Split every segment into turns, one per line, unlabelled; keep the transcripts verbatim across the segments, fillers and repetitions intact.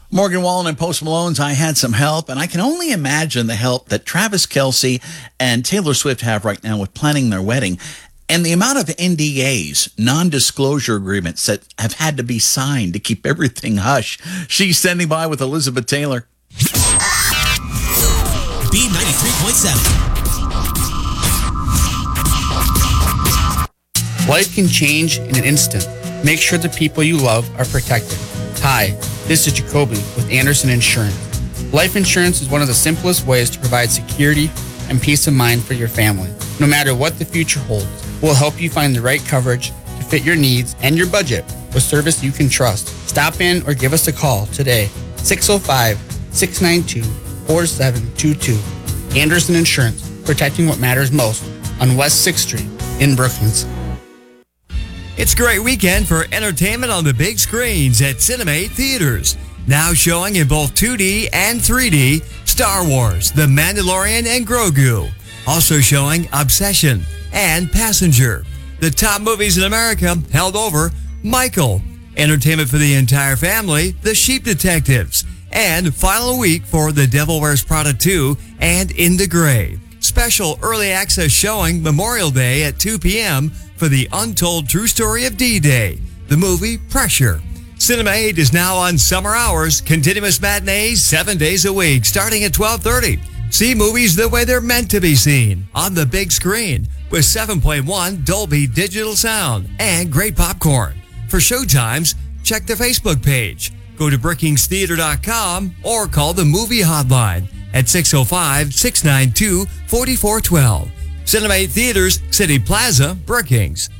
Morgan Wallen and Post Malone's I Had Some Help, and I can only imagine the help that Travis Kelce and Taylor Swift have right now with planning their wedding and the amount of N D As, non-disclosure agreements, that have had to be signed to keep everything hush. She's standing by with Elizabeth Taylor.
B ninety-three point seven.
Life can change in an instant. Make sure the people you love are protected. Hi, this is Jacoby with Anderson Insurance. Life insurance is one of the simplest ways to provide security and peace of mind for your family. No matter what the future holds, we'll help you find the right coverage to fit your needs and your budget with service you can trust. Stop in or give us a call today, six oh five, six nine two, four seven two two. Anderson Insurance, protecting what matters most on West sixth Street in Brookings.
It's a great weekend for entertainment on the big screens at Cinema eight Theaters. Now showing in both two D and three D, Star Wars, The Mandalorian, and Grogu. Also showing Obsession and Passenger. The top movies in America held over Michael. Entertainment for the entire family, The Sheep Detectives. And final week for The Devil Wears Prada two and In the Gray. Special early access showing Memorial Day at two p.m. for the untold true story of D-Day, the movie Pressure. Cinema eight is now on summer hours, continuous matinees seven days a week, starting at twelve thirty. See movies the way they're meant to be seen, on the big screen, with seven point one Dolby Digital Sound and great popcorn. For showtimes, check the Facebook page, go to brookings theater dot com, or call the movie hotline at six oh five, six nine two, four four one two. Cinema eight Theaters, City Plaza, Brookings.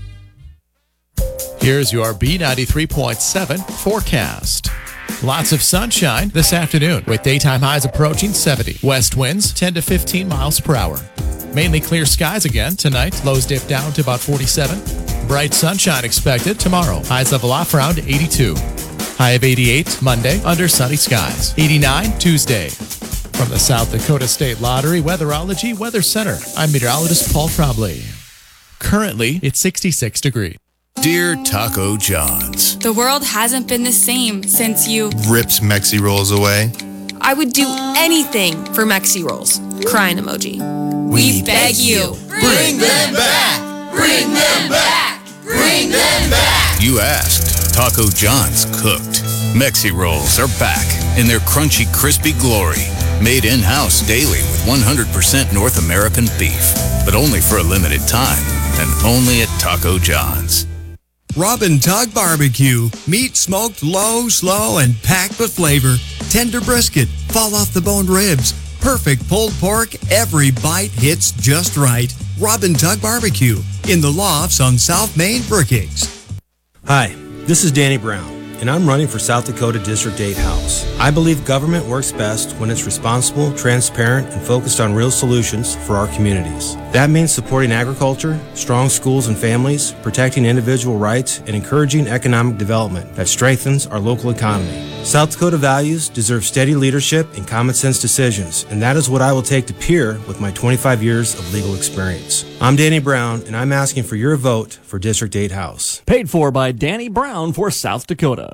Here's your B ninety-three point seven forecast. Lots of sunshine this afternoon with daytime highs approaching seventy. West winds ten to fifteen miles per hour. Mainly clear skies again tonight. Lows dip down to about forty-seven. Bright sunshine expected tomorrow. Highs level off around eighty-two. High of eighty-eight Monday under sunny skies. eighty-nine Tuesday. From the South Dakota State Lottery Weatherology Weather Center, I'm meteorologist Paul Trombley. Currently, it's sixty-six degrees.
Dear Taco John's,
the world hasn't been the same since you
ripped Mexi Rolls away.
I would do anything for Mexi Rolls. Crying emoji. We, we beg you.
Bring them back! Bring them back! Bring them back!
You asked. Taco John's cooked. Mexi Rolls are back in their crunchy, crispy glory. Made in-house daily with one hundred percent North American beef. But only for a limited time. And only at Taco John's.
Robin Tug Barbecue. Meat smoked low, slow, and packed with flavor. Tender brisket, fall off the boned ribs. Perfect pulled pork, every bite hits just right. Robin Tug Barbecue in the Lofts on South Main, Brookings.
Hi, this is Danny Brown, and I'm running for South Dakota District eight House. I believe government works best when it's responsible, transparent, and focused on real solutions for our communities. That means supporting agriculture, strong schools and families, protecting individual rights, and encouraging economic development that strengthens our local economy. South Dakota values deserve steady leadership and common sense decisions, and that is what I will take to peer with my twenty-five years of legal experience. I'm Danny Brown, and I'm asking for your vote for District eight House.
Paid for by Danny Brown for South Dakota.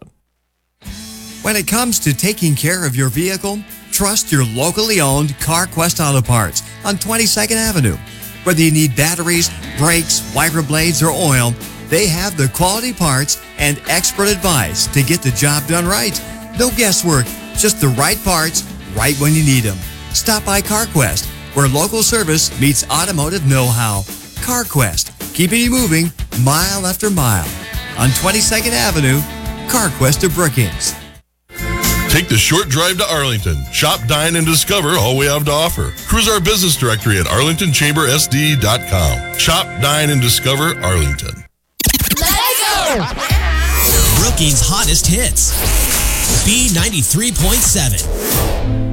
When it comes to taking care of your vehicle, trust your locally owned CarQuest Auto Parts on twenty-second Avenue. Whether you need batteries, brakes, wiper blades, or oil, they have the quality parts and expert advice to get the job done right. No guesswork, just the right parts, right when you need them. Stop by CarQuest, where local service meets automotive know-how. CarQuest, keeping you moving mile after mile. On twenty-second Avenue, CarQuest of Brookings.
Take the short drive to Arlington. Shop, dine, and discover all we have to offer. Cruise our business directory at arlington chamber s d dot com. Shop, dine, and discover Arlington.
Let's go!
Brookings' hottest hits. B ninety-three point seven.